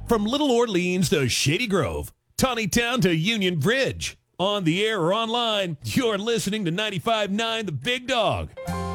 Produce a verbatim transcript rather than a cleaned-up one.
From Little Orleans to Shady Grove, Town to Union Bridge. On the air or online, you're listening to ninety-five point nine The Big Dog.